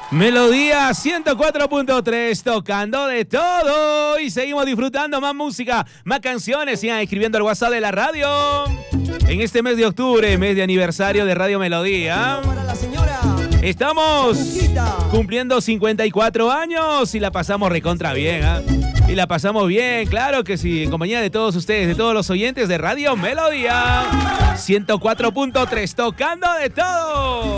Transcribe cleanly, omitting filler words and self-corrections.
Melodía 104.3, tocando de todo. Y seguimos disfrutando más música, más canciones. Sigan escribiendo al WhatsApp de la radio. En este mes de octubre, mes de aniversario de Radio Melodía, estamos cumpliendo 54 años y la pasamos recontra bien, ¿eh? Y la pasamos bien, claro que sí, en compañía de todos ustedes, de todos los oyentes de Radio Melodía 104.3, tocando de todo.